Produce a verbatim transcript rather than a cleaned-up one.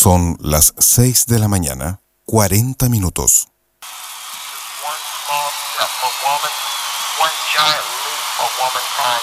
Son las seis de la mañana, cuarenta minutos. One small step for woman, one giant leap for womankind.